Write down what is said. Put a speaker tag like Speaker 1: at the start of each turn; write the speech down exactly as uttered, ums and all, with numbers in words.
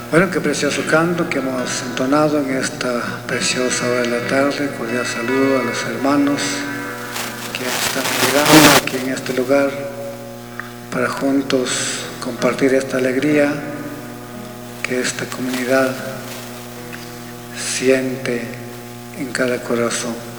Speaker 1: Bueno, qué precioso canto que hemos entonado en esta preciosa hora de la tarde. Cordial saludo a los hermanos que están llegando aquí en este lugar para juntos compartir esta alegría que esta comunidad siente en cada corazón.